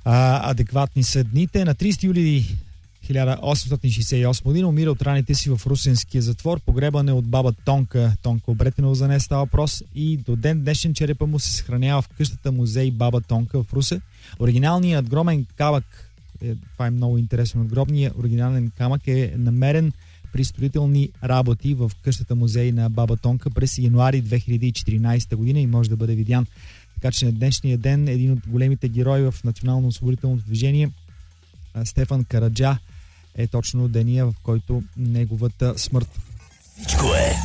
Адекватни са дните. На 30 юли 1868 година умира от раните си в русенския затвор. Погребан е от баба Тонка Обретенова, за нея става въпрос, и до ден днешен черепа му се съхранява в къщата музей Баба Тонка в Русе. Оригиналният надгромен камък, това е много интересно, надгробният оригинален камък е намерен при строителни работи в къщата музей на Баба Тонка през януари 2014 година и може да бъде видян. Така че на днешния ден един от големите герои в национално-освободителното движение, Стефан Караджа, е точно деня, в който неговата смърт. Всичко е